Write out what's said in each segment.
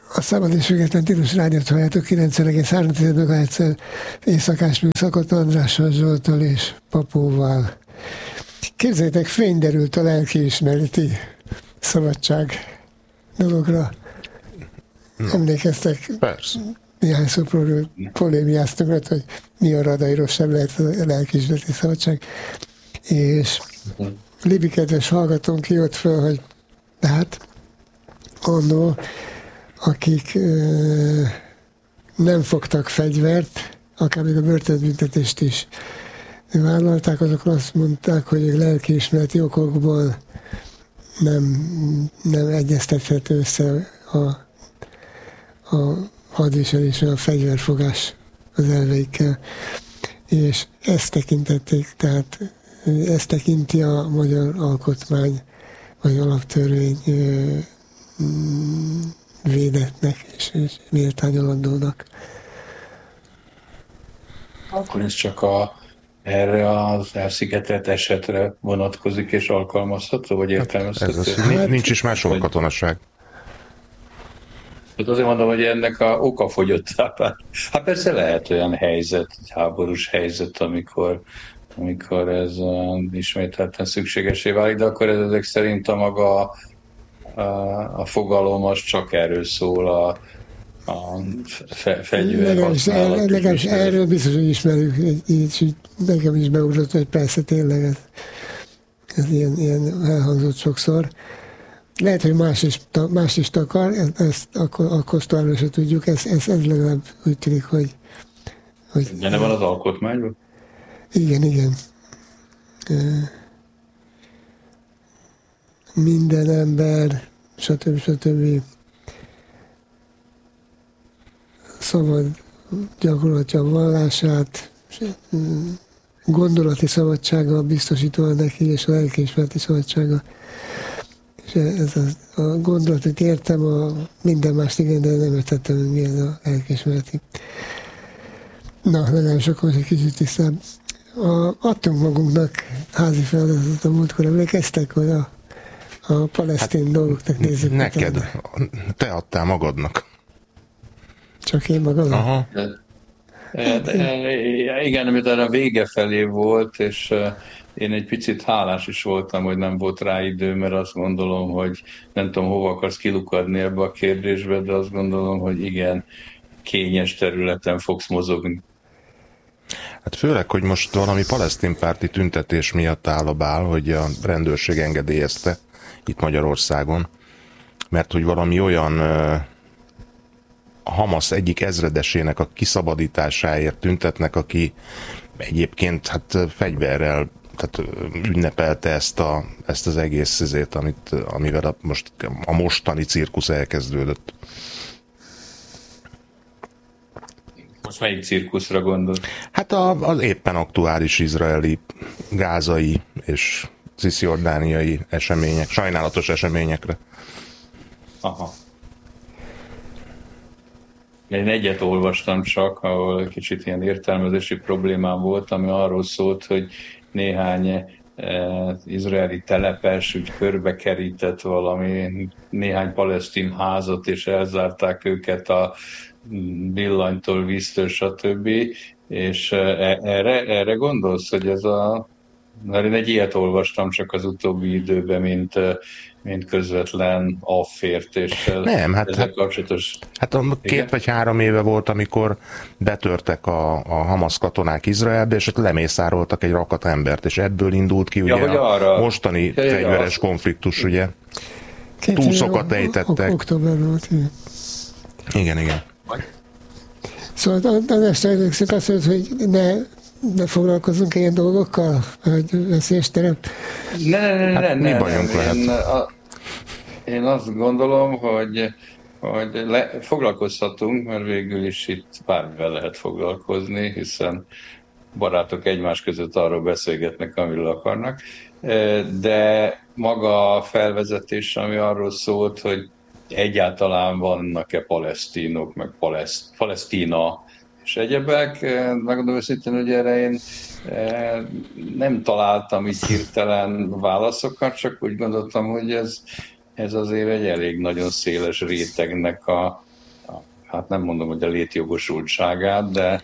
A Szabad és Független Tilos Rádiót halljátok 90,3 MHz éjszakás műszakot Andrással, Zsolttal és Papóval. Képzeljétek, fény derült a lelkiismereti szabadság dologra. Emlékeztek? Persze. Néhányszor polémiáztunk, hogy mi a radairól sem lehet a lelkiismereti szabadság. És Libi kedves hallgatónk kijött föl, hogy de hát annól, akik nem fogtak fegyvert, akár még a börtönbüntetést is vállalták, azok azt mondták, hogy lelkiismereti okokból nem egyeztethető össze a hadviselés, a fegyverfogás az elveikkel. És ezt tekintették, tehát ezt tekinti a magyar alkotmány, vagy alaptörvény védetnek és méltányolandónak. Akkor ez csak erre az elszigetelt esetre vonatkozik és alkalmazható, vagy értelmezhető? Nincs is máshol katonaság. Hát azért mondom, hogy ennek a oka fogyottá vált. Hát persze lehet olyan helyzet, egy háborús helyzet, amikor ez ismételten szükségesé válik, de akkor ez ezek szerint a maga a fogalom az csak erről szól, a fegyver használat. Legalábbis erről biztos, hogy ismerjük, így nekem is beugrott, hogy persze tényleg ez ilyen elhangzott sokszor. Lehet, hogy más is takar, ezt akkor továbbra se tudjuk, ez legalább úgy tűnik, hogy Benne van az alkotmányban? Igen. Minden ember, stb. Szabad gyakorlatja a vallását, gondolati szabadsága biztosítva neki, és a lelkiismereti szabadsága. És ez a gondolatot értem, minden mást igen, de nem értettem, hogy mi ez a lelkiismereti. Na, legalábbis akkor egy kicsit tisztább. Adtunk magunknak házi feladatot a múltkor, emlékeztek, hogy a palesztin dolgoknak nézzük. Neked, te adtál magadnak. Csak én magam? Aha. Igen, amit a vége felé volt, és én egy picit hálás is voltam, hogy nem volt rá idő, mert azt gondolom, hogy nem tudom, hova akarsz kilukadni ebbe a kérdésbe, de azt gondolom, hogy igen, kényes területen fogsz mozogni. Hát főleg, hogy most valami palesztinpárti tüntetés miatt áll a bál, hogy a rendőrség engedélyezte itt Magyarországon, mert hogy valami olyan a Hamasz egyik ezredesének a kiszabadításáért tüntetnek, aki egyébként hát fegyverrel tehát ünnepelte ezt az egész szizét, amivel a mostani cirkusz elkezdődött. Most melyik cirkuszra gondol? Hát az éppen aktuális izraeli, gázai és cisziordániai események, sajnálatos eseményekre. Aha. Én egyet olvastam csak, ahol kicsit ilyen értelmezési problémám volt, ami arról szólt, hogy néhány izraeli telepes úgy körbekerített néhány palesztin házat, és elzárták őket a villanytól, víztől, stb. És erre gondolsz, hogy ez mert én egy ilyet olvastam csak az utóbbi időben, mint közvetlen affértéssel. Nem, ezzel kapcsolatos. Hát 2 vagy 3 éve volt, amikor betörtek a Hamasz katonák Izraelbe, és lemészároltak egy rakat embert, és ebből indult ki ugye a mostani fegyveres konfliktus, ugye. Túszokat ejtettek. Októberben volt, igen. Szóval azt mondod, hogy ne foglalkozunk ilyen dolgokkal, hogy veszélyes terep? Nem. Mi bajunk lehet? Én azt gondolom, hogy foglalkozhatunk, mert végül is itt bármivel lehet foglalkozni, hiszen barátok egymás között arról beszélgetnek, amiről akarnak. De maga a felvezetés, ami arról szólt, hogy egyáltalán vannak-e palesztinok, meg Palesztina és egyebek. Megmondom őszintén, hogy erre én nem találtam így hirtelen válaszokat, csak úgy gondoltam, hogy ez azért egy elég nagyon széles rétegnek hát nem mondom, hogy a létjogosultságát, de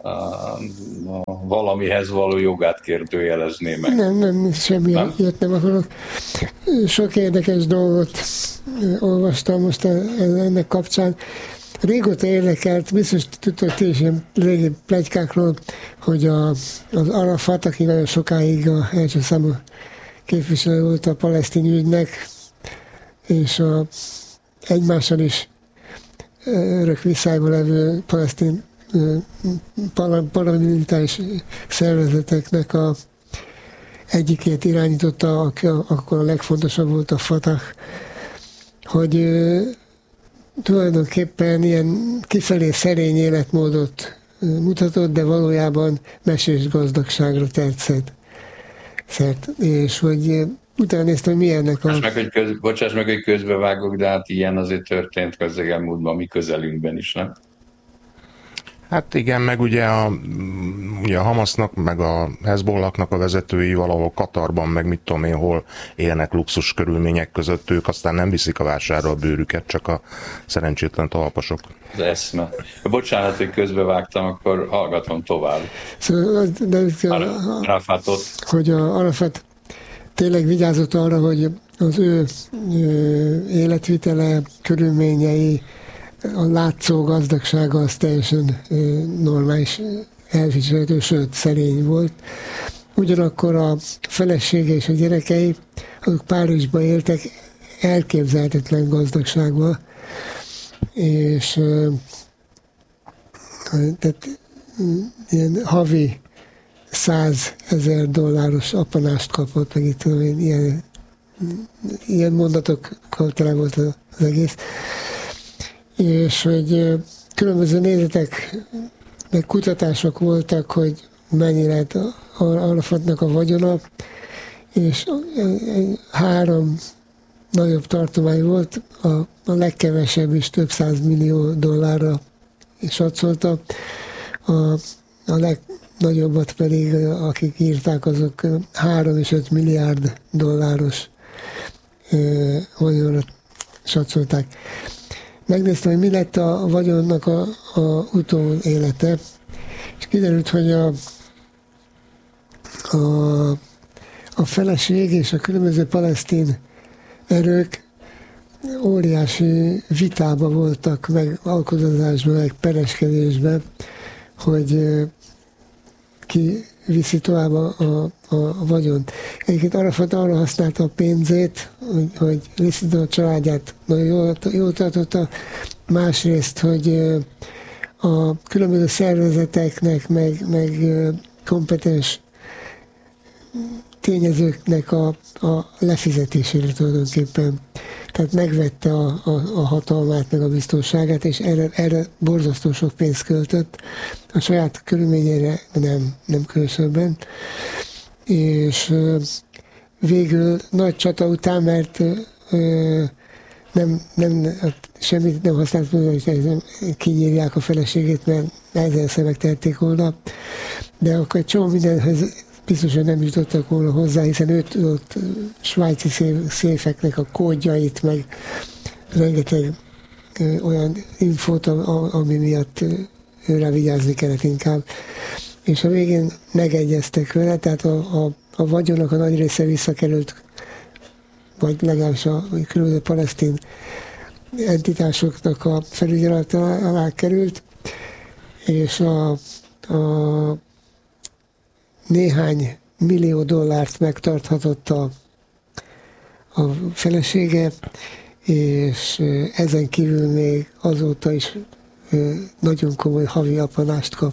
valamihez való jogát kérdőjelezné meg. Nem, semmi ilyet nem akarok. Sok érdekes dolgot olvastam most ennek kapcsán. Régóta érdekelt, biztos tudtok ti is ilyen régi pletykákról, hogy az Arafat, aki nagyon sokáig a első számú képviselő volt a palesztin ügynek, és egymással is örök viszályban levő palesztin paramilitáris szervezeteknek egyikét irányította, akkor a legfontosabb volt a Fatah, hogy tulajdonképpen ilyen kifelé szerény életmódot mutatott, de valójában mesés gazdagságra tett szert. És hogy utána néztem, hogy milyennek Bocsáss meg, hogy közbevágok, de hát ilyen azért történt közelmúltban, mi közelünkben is, nem? Hát igen, meg ugye a Hamasnak, meg a Hezbollahnak a vezetői valahol Katarban, meg mit tudom én hol élnek luxus körülmények között, ők aztán nem viszik a vásárra a bőrüket, csak a szerencsétlen talpasok. Az eszme. Bocsánat, hogy közbevágtam, akkor hallgatom tovább. Szóval, Arafatot. Hogy Arafat tényleg vigyázott arra, hogy az ő életvitele, körülményei, a látszó gazdagsága az teljesen normális, elviselhető, sőt szerény volt. Ugyanakkor a felesége és a gyerekei, azok Párizsba éltek elképzelhetetlen gazdagságban, és tehát ilyen havi $100,000 apanást kapott, meg itt tudom én, ilyen mondatokkal tele volt az egész. És hogy különböző nézetek, meg kutatások voltak, hogy mennyi lehet Arafatnak a vagyona, és 3 nagyobb tartomány volt, a legkevesebb is több $100 millió satszolta, a legnagyobbat pedig, akik írták, azok 3 és 5 milliárd dolláros vagyonra satszolták. Megnéztem, hogy mi lett a vagyonnak a utóélete, és kiderült, hogy a feleség és a különböző palesztin erők óriási vitába voltak, meg alkudozásban, meg pereskedésben, hogy ki viszi tovább a vagyont. Egyébként Arafat arra használta a pénzét, hogy Lisztidon a családját nagyon jól tartotta, másrészt, hogy a különböző szervezeteknek, meg kompetens tényezőknek a lefizetésére tulajdonképpen. Tehát megvette a hatalmát, meg a biztonságát, és erre borzasztó sok pénzt költött. A saját körülményére nem különösebben. És végül nagy csata után, mert semmit nem használt, hogy kinyírják a feleségét, mert ezzel megtehették volna. De akkor egy csomó mindenhez biztosan nem jutottak volna hozzá, hiszen ő tudott svájci széfeknek a kódjait, meg rengeteg olyan infót, ami miatt őre vigyázni kellett inkább. És a végén megegyeztek vele, tehát a vagyonnak a nagy része visszakerült, vagy legalábbis a különböző palesztin entitásoknak a felügyelet alá került, és a néhány millió dollárt megtarthatott a felesége, és ezen kívül még azóta is nagyon komoly havi apanást kap.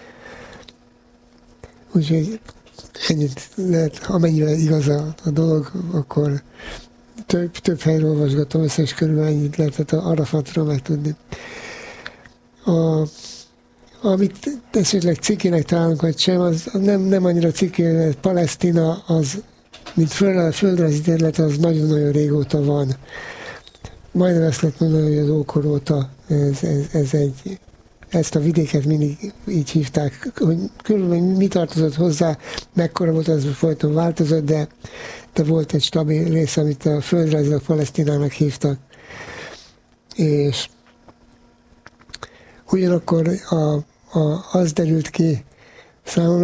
Úgyhogy ennyit lehet, amennyivel igaz a dolog, akkor több helyről olvasgatom össze, és körülbelül ennyit lehetett Arafatról megtudni. Amit esetleg cikének találunk, vagy sem, az nem annyira ciké, mert Palesztina az, mint földrajzi terület, az nagyon-nagyon régóta van. Majdnem ezt lehet mondani, hogy az ókor óta ezt a vidéket mindig így hívták, hogy körülbelül mi tartozott hozzá, mekkora volt, az folyton változott, de volt egy stabil rész, amit a földrajzilag Palesztinának hívtak. És Ugyanakkor az derült ki számomra,